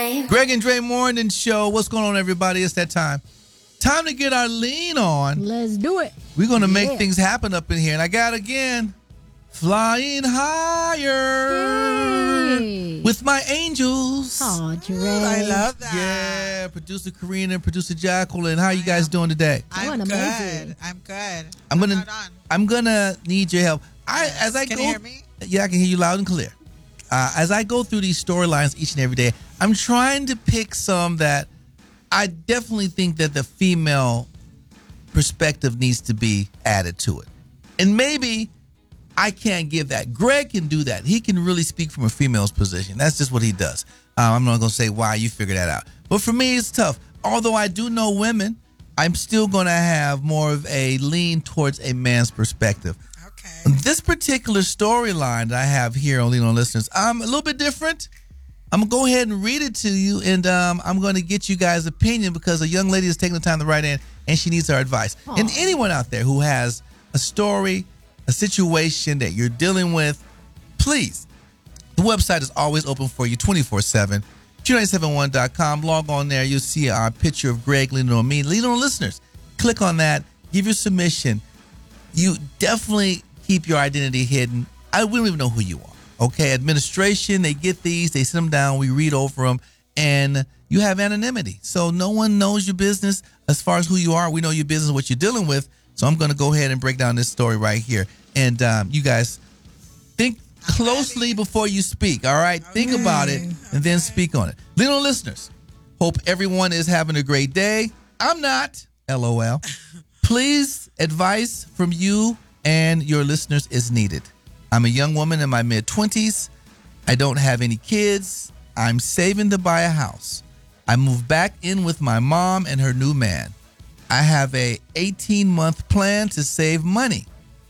Greg and Dre Morning Show. What's going on, everybody? It's that time. Time to get our lean on. Let's do it. We're going to make things happen up in here. And I got, again, Flying Higher with my angels. Oh, Dre. I love that. Yeah, producer Karina, producer Jacqueline. How you guys doing today? I'm Doing good. amazing. I'm good. I'm gonna need your help. Can you hear me? Yeah, I can hear you loud and clear. As I go through these storylines each and every day, I'm trying to pick some that I definitely think that the female perspective needs to be added to it. And maybe I can't give that. Greg can do that. He can really speak from a female's position. That's just what he does. I'm not going to say why. You figure that out. But for me, it's tough. Although I do know women, I'm still going to have more of a lean towards a man's perspective. Okay. This particular storyline that I have here on Lean On Listeners, a little bit different. I'm going to go ahead and read it to you, and I'm going to get you guys' opinion because a young lady is taking the time to write in, and she needs our advice. Aww. And anyone out there who has a story, a situation that you're dealing with, please, the website is always open for you 24/7. Q971.com. Log on there. You'll see our picture of Greg leaning on me. Lean On Listeners. Click on that. Give your submission. You definitely keep your identity hidden. We don't even know who you are. Okay, administration, they get these, they send them down, we read over them, and you have anonymity. So no one knows your business as far as who you are. We know your business, what you're dealing with. So I'm going to go ahead and break down this story right here. And you guys, think closely before you speak, all right? Okay. Think about it and then speak on it. Lean On Listeners, hope everyone is having a great day. I'm not, LOL. Please, advice from you and your listeners is needed. I'm a young woman in my mid-20s. I don't have any kids. I'm saving to buy a house. I moved back in with my mom and her new man. I have a 18-month plan to save money.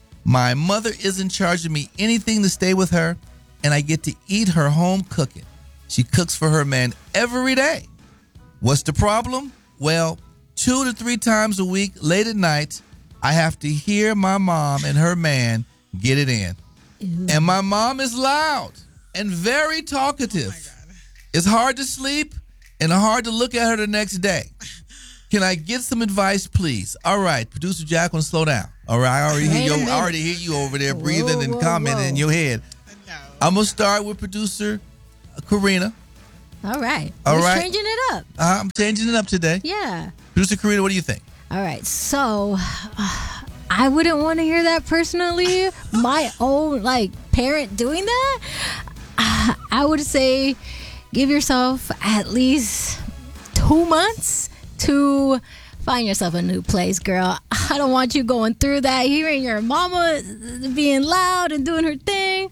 My mother isn't charging me anything to stay with her, and I get to eat her home cooking. She cooks for her man every day. What's the problem? Well, 2 to 3 times a week, late at night, I have to hear my mom and her man get it in. And my mom is loud and very talkative. It's hard to sleep and hard to look at her the next day. Can I get some advice, please? All right, producer Jacqueline, slow down. All right, I already hear you over there breathing and commenting in your head. No. I'm going to start with producer Karina. All right. All We're right. changing it up. I'm changing it up today. Yeah. Producer Karina, what do you think? All right. So I wouldn't want to hear that personally. My own parent doing that. I would say give yourself at least 2 months to find yourself a new place, girl. I don't want you going through that, hearing your mama being loud and doing her thing.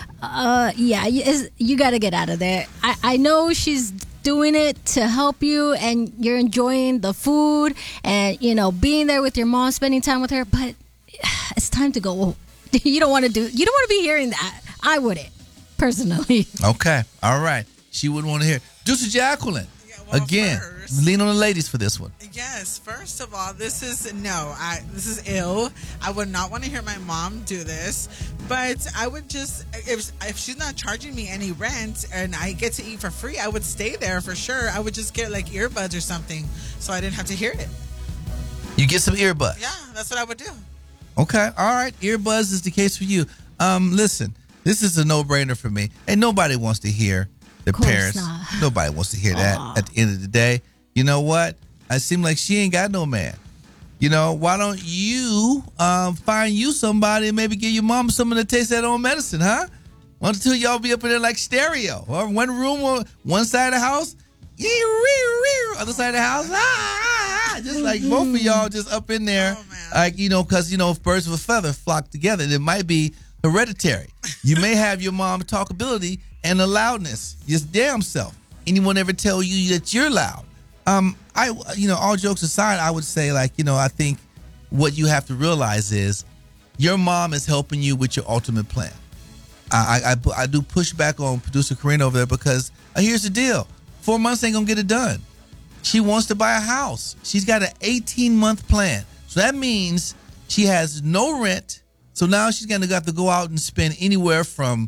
You got to get out of there. I know she's doing it to help you and you're enjoying the food and, being there with your mom, spending time with her, but it's time to go. You don't want to be hearing that. I wouldn't, personally. Okay. All right. She wouldn't want to hear. Producer Jacqueline. Again, lean on the ladies for this one. Yes, first of all, this is ill. I would not want to hear my mom do this, but I would just, if she's not charging me any rent and I get to eat for free, I would stay there for sure. I would just get earbuds or something so I didn't have to hear it. You get some earbuds? Yeah, that's what I would do. Okay, all right. Earbuds is the case for you. Listen, this is a no-brainer for me. And nobody wants to hear the parents. Not. Nobody wants to hear that at the end of the day. You know what? I seem like she ain't got no man. Why don't you find you somebody and maybe give your mom something to taste that own medicine, huh? Why don't y'all be up in there like stereo? Or one room, one side of the house, other side of the house, just like both of y'all just up in there. Because, if birds of a feather flock together, it might be hereditary. You may have your mom's talkability and the loudness, your damn self. Anyone ever tell you that you're loud? All jokes aside, I would say I think what you have to realize is your mom is helping you with your ultimate plan. I do push back on producer Karina over there because here's the deal. 4 months ain't gonna get it done. She wants to buy a house. She's got an 18-month plan. So that means she has no rent. So now she's gonna have to go out and spend anywhere from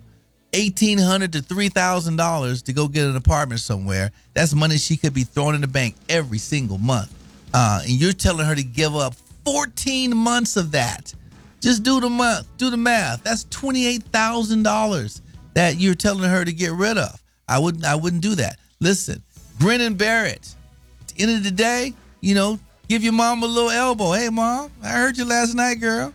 $1,800 to $3,000 to go get an apartment somewhere. That's money she could be throwing in the bank every single month. And you're telling her to give up 14 months of that. Just do the math. That's $28,000 that you're telling her to get rid of. I wouldn't do that. Listen, grin and bear it. At the end of the day, give your mom a little elbow. Hey, Mom, I heard you last night, girl.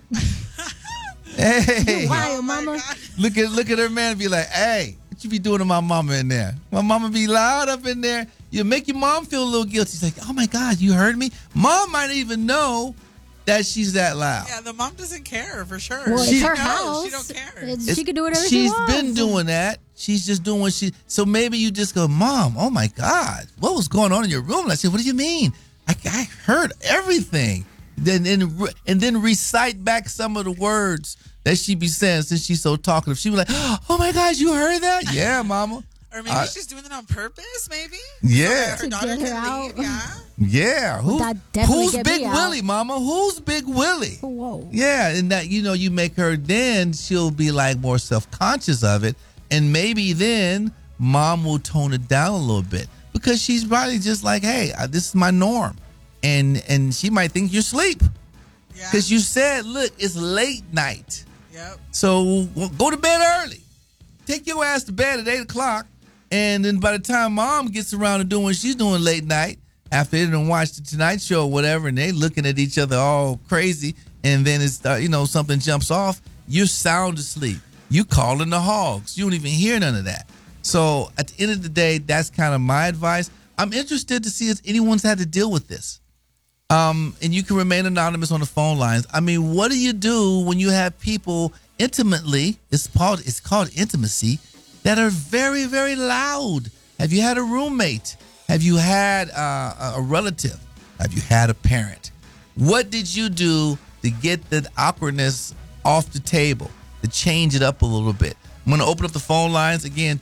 Hey, Wild, mama. look at her man and be like, hey, what you be doing to my mama in there? My mama be loud up in there. You make your mom feel a little guilty. She's like, oh my God, you heard me? Mom might even know that she's that loud. Yeah, the mom doesn't care for sure. Well, She it's her knows. house. She don't care. She can do whatever she wants. She's been doing that. She's just doing what she. So maybe you just go, Mom, oh my God, what was going on in your room? And I said, what do you mean? I heard everything. And then recite back some of the words that she be saying since she's so talkative. She be like, oh my gosh, you heard that? Yeah, Mama. Or maybe she's doing it on purpose, maybe? Yeah. So her To daughter get her can out. leave, yeah. Yeah. That definitely Who's get Big me out. Willie, Mama? Who's Big Willie? Whoa. Yeah, and that, you make her, then she'll be like more self-conscious of it. And maybe then Mom will tone it down a little bit because she's probably just like, hey, this is my norm. And she might think you're asleep Yeah. because you said, look, it's late night. Yep. So go to bed early. Take your ass to bed at 8 o'clock. And then by the time Mom gets around to doing what she's doing late night, after they done watched the Tonight Show or whatever, and they looking at each other all crazy, and then it's something jumps off, you're sound asleep. You calling the hogs. You don't even hear none of that. So at the end of the day, that's kind of my advice. I'm interested to see if anyone's had to deal with this. And you can remain anonymous on the phone lines. I mean, what do you do when you have people intimately, it's called intimacy, that are very, very loud? Have you had a roommate? Have you had a relative? Have you had a parent? What did you do to get the awkwardness off the table, to change it up a little bit? I'm going to open up the phone lines again,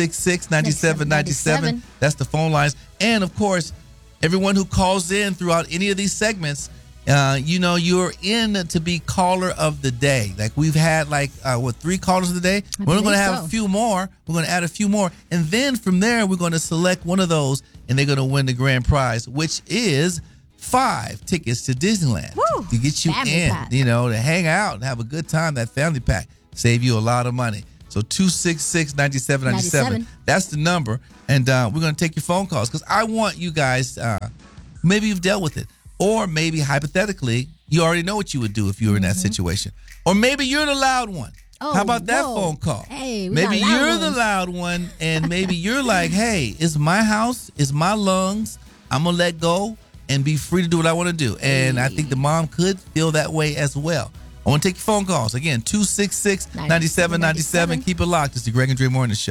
266-9797. That's the phone lines. And of course, everyone who calls in throughout any of these segments, you're in to be caller of the day. Like we've had 3 callers of the day. We're going to have a few more. We're going to add a few more. And then from there, we're going to select one of those and they're going to win the grand prize, which is 5 tickets to Disneyland. Woo! To get you Family in, pack. to hang out and have a good time. That family pack save you a lot of money. So 266-9797. That's the number. And we're going to take your phone calls because I want you guys, maybe you've dealt with it. Or maybe hypothetically, you already know what you would do if you were in that situation. Or maybe you're the loud one. Oh, how about that whoa. phone call? Hey, we maybe got loud you're the ones. loud one, and maybe you're like, hey, it's my house, it's my lungs. I'm going to let go and be free to do what I want to do. And I think the mom could feel that way as well. I want to take your phone calls. Again, 266-9797. Keep it locked. It's the Greg and Dre Morning Show.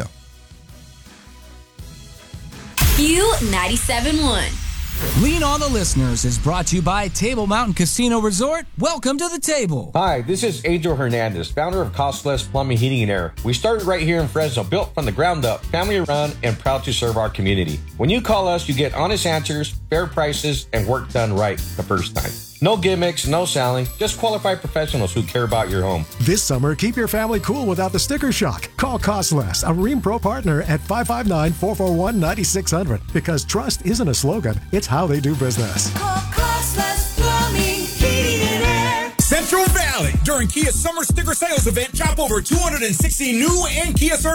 Q97.1. Lean on the Listeners is brought to you by Table Mountain Casino Resort. Welcome to the table. Hi, this is Adriel Hernandez, founder of Cost Less Plumbing, Heating, and Air. We started right here in Fresno, built from the ground up, family run, and proud to serve our community. When you call us, you get honest answers, fair prices, and work done right the first time. No gimmicks, no selling, just qualified professionals who care about your home. This summer, keep your family cool without the sticker shock. Call Cost Less, a Rheem Pro partner at 559-441-9600. Because trust isn't a slogan, it's how they do business. Call Costless Plumbing, Heating, and Air. Central Valley. During Kia Summer Sticker Sales Event, shop over 260 new and Kia certified